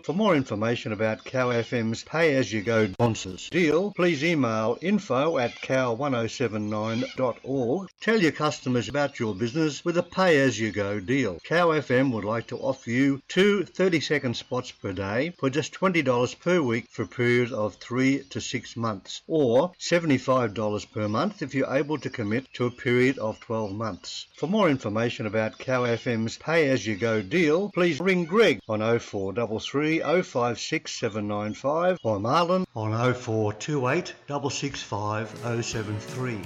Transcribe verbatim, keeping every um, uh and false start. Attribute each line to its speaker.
Speaker 1: For more information about Cow F M's pay-as-you-go sponsors deal, please email info at cow one oh seven nine dot org. Tell your customers about your business with a pay-as-you-go deal. Cow F M would like to offer you two thirty-second spots per day for just twenty dollars per week for a period of three to six months, or seventy-five dollars per month if you're able to commit to a period of twelve months. For more information about Cow F M's pay-as-you-go deal, please ring Greg on oh four three three, oh five six, seven nine five or Marlon on oh four two eight, six six five, oh seven three.